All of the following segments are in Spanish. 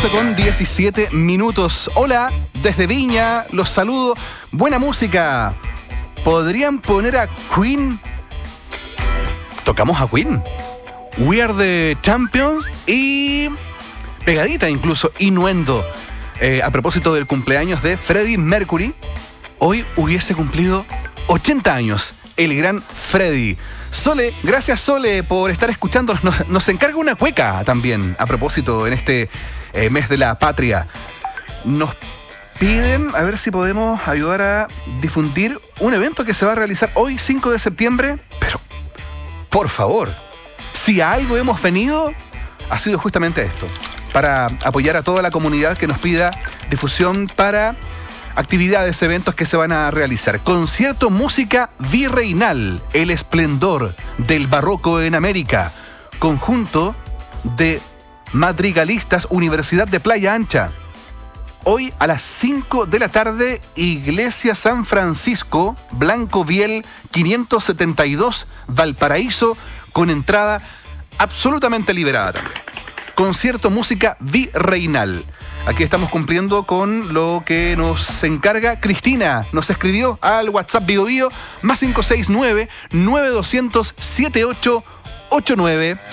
11:17. Hola, desde Viña, los saludo. Buena música. ¿Podrían poner a Queen? ¿Tocamos a Queen? We Are the Champions y pegadita incluso, Innuendo. A propósito del cumpleaños de Freddie Mercury, hoy hubiese cumplido 80 años, el gran Freddie. Sole, gracias Sole por estar escuchándonos. Nos encarga una cueca también, a propósito, en este mes de la patria. Nos piden, a ver si podemos ayudar a difundir un evento que se va a realizar hoy, 5 de septiembre. Pero, por favor, si a algo hemos venido, ha sido justamente esto. Para apoyar a toda la comunidad que nos pida difusión para actividades, eventos que se van a realizar. Concierto Música Virreinal, el esplendor del barroco en América. Conjunto de madrigalistas, Universidad de Playa Ancha. Hoy a las 5 de la tarde, Iglesia San Francisco, Blanco Viel 572, Valparaíso, con entrada absolutamente liberada también. Concierto Música Virreinal. Aquí estamos cumpliendo con lo que nos encarga Cristina. Nos escribió al WhatsApp BioBio más 569-9200-7889.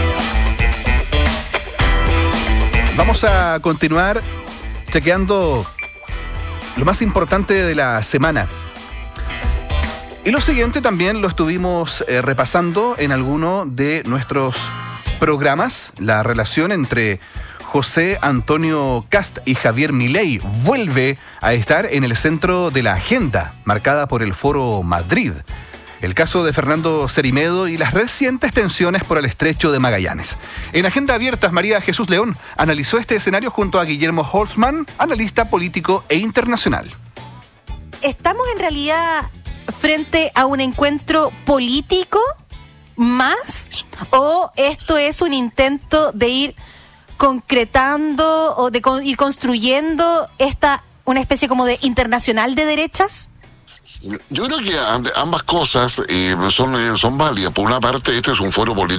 Vamos a continuar chequeando lo más importante de la semana. Y lo siguiente también lo estuvimos repasando en alguno de nuestros programas. La relación entre José Antonio Kast y Javier Milei vuelve a estar en el centro de la agenda, marcada por el Foro Madrid. El caso de Fernando Cerimedo y las recientes tensiones por el Estrecho de Magallanes. En Agenda Abiertas, María Jesús León analizó este escenario junto a Guillermo Holtzman, analista político e internacional. ¿Estamos en realidad frente a un encuentro político más? ¿O esto es un intento de ir concretando o de ir construyendo una especie como de internacional de derechas? Yo creo que ambas cosas son válidas. Por una parte, este es un foro político